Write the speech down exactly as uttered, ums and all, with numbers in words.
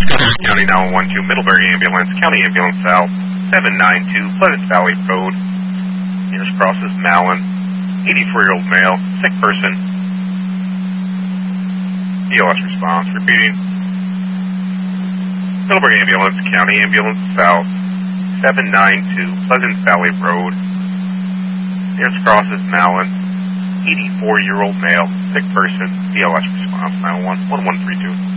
County nine one two, Middlebury Ambulance, County Ambulance South, seven nine two, Pleasant Valley Road. Nearest cross is Malin, eighty-four-year-old male, sick person. B L S response, repeating. Middlebury Ambulance, County Ambulance South, seven nine two, Pleasant Valley Road. Nearest cross is Malin, eighty-four-year-old male, sick person. B L S response, nine one one, one one three two.